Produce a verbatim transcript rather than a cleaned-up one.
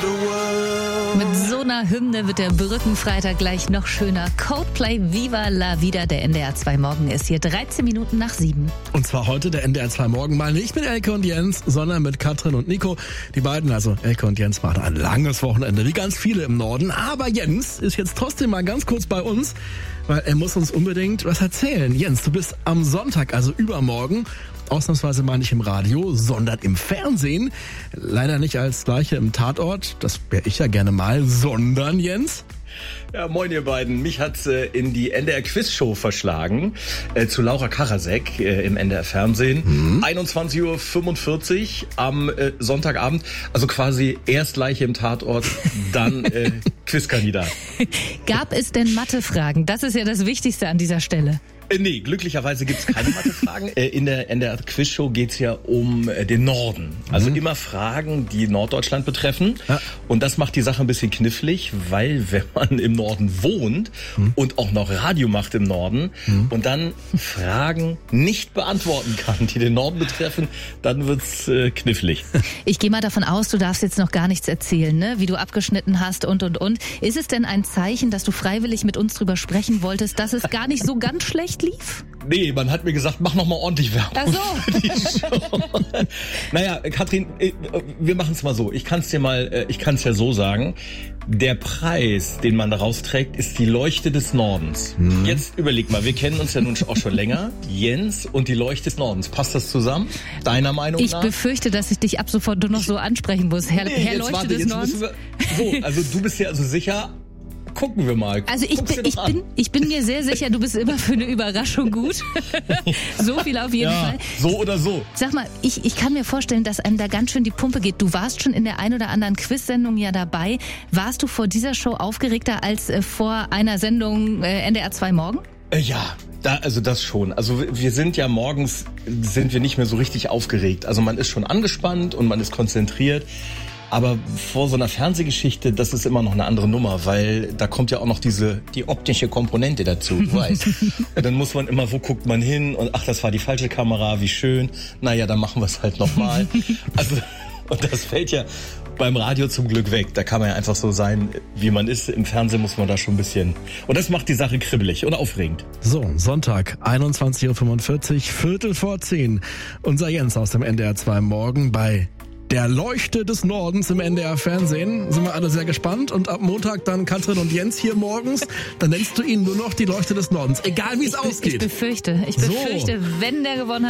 the world. Mit so einer Hymne wird der Brückenfreitag gleich noch schöner. Coldplay, Viva la Vida, der N D R zwei Morgen ist hier dreizehn Minuten nach sieben. Und zwar heute der N D R zwei Morgen mal nicht mit Elke und Jens, sondern mit Katrin und Nico. Die beiden, also Elke und Jens, machen ein langes Wochenende, wie ganz viele im Norden. Aber Jens ist jetzt trotzdem mal ganz kurz bei uns, weil er muss uns unbedingt was erzählen. Jens, du bist am Sonntag, also übermorgen, ausnahmsweise mal nicht im Radio, sondern im Fernsehen. Leider nicht als Gleiche im Tatort, das wäre ich ja gerne mal, sondern Jens? Ja, moin ihr beiden. Mich hat's äh, in die N D R Quizshow verschlagen, äh, zu Laura Karasek äh, im N D R Fernsehen. Mhm. einundzwanzig Uhr fünfundvierzig am äh, Sonntagabend, also quasi erst Leiche im Tatort, dann äh, Quizkandidat. Gab es denn Mathefragen? Das ist ja das Wichtigste an dieser Stelle. Äh, nee, glücklicherweise gibt's keine Mathefragen. äh, in der N D R Quizshow geht's ja um äh, den Norden. Also mhm. immer Fragen, die Norddeutschland betreffen. Ja. Und das macht die Sache ein bisschen knifflig, weil wenn man im Norden wohnt mhm. und auch noch Radio macht im Norden mhm. und dann Fragen nicht beantworten kann, die den Norden betreffen, dann wird's äh, knifflig. Ich gehe mal davon aus, du darfst jetzt noch gar nichts erzählen, ne? Wie du abgeschnitten hast und, und, und. Ist es denn ein Zeichen, dass du freiwillig mit uns drüber sprechen wolltest, dass es gar nicht so ganz schlecht lief? Nee, man hat mir gesagt, mach noch mal ordentlich Werbung. Ach so. Für die Show. Naja, Katrin, wir machen es mal so. Ich kann es dir mal, ich kann es ja so sagen. Der Preis, den man daraus trägt, ist die Leuchte des Nordens. Hm. Jetzt überleg mal, wir kennen uns ja nun auch schon länger. Jens und die Leuchte des Nordens. Passt das zusammen? Deiner Meinung ich nach? Ich befürchte, dass ich dich ab sofort nur noch so ansprechen muss. Herr, nee, Herr jetzt Leuchte warte, des jetzt Nordens. Wir, so, also du bist ja also sicher. Gucken wir mal. Also ich bin, ich, bin, ich bin mir sehr sicher, du bist immer für eine Überraschung gut. So viel auf jeden ja, Fall. So oder so. Sag mal, ich, ich kann mir vorstellen, dass einem da ganz schön die Pumpe geht. Du warst schon in der ein oder anderen Quiz-Sendung ja dabei. Warst du vor dieser Show aufgeregter als äh, vor einer Sendung äh, N D R zwei Morgen? Äh, ja. Da, also das schon. Also wir sind ja morgens, sind wir nicht mehr so richtig aufgeregt. Also man ist schon angespannt und man ist konzentriert. Aber vor so einer Fernsehgeschichte, das ist immer noch eine andere Nummer, weil da kommt ja auch noch diese die optische Komponente dazu, du weißt. Und dann muss man immer, wo guckt man hin? Und ach, das war die falsche Kamera, wie schön. Naja, dann machen wir es halt nochmal. Also, und das fällt ja beim Radio zum Glück weg. Da kann man ja einfach so sein, wie man ist. Im Fernsehen muss man da schon ein bisschen... Und das macht die Sache kribbelig und aufregend. So, Sonntag, einundzwanzig Uhr fünfundvierzig, Viertel vor zehn. Unser Jens aus dem N D R zwei Morgen bei der Leuchte des Nordens im N D R Fernsehen. Sind wir alle sehr gespannt. Und ab Montag dann Katrin und Jens hier morgens. Dann nennst du ihn nur noch die Leuchte des Nordens. Egal wie es ausgeht. Ich befürchte, ich befürchte, so. Wenn der gewonnen hat.